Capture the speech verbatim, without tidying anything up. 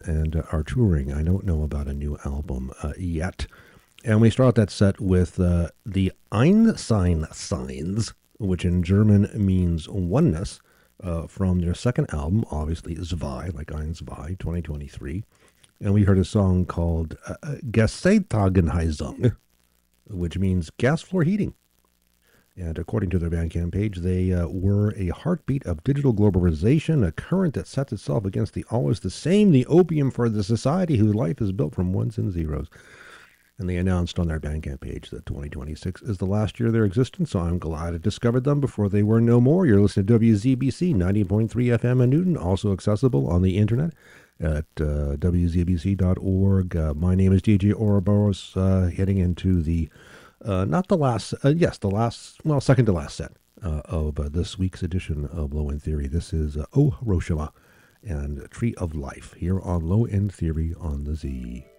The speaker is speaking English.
and uh, are touring. I don't know about a new album uh, yet. And we start that set with uh, the Einstein Signs, which in German means oneness, uh, from their second album, obviously Zwei, like Ein Zwei, twenty twenty-three. And we heard a song called uh, Gasheitagenheizung, which means gas floor heating. And according to their Bandcamp page, they uh, were a heartbeat of digital globalization, a current that sets itself against the always the same, the opium for the society whose life is built from ones and zeros. And they announced on their Bandcamp page that twenty twenty-six is the last year of their existence, so I'm glad I discovered them before they were no more. You're listening to W Z B C ninety point three F M in Newton, also accessible on the internet at uh, w z b c dot org. Uh, my name is D J Ouroboros, uh, heading into the, uh, not the last, uh, yes, the last, well, second to last set uh, of uh, this week's edition of Low End Theory. This is uh, O Hiroshima and Tree of Life here on Low End Theory on the Z.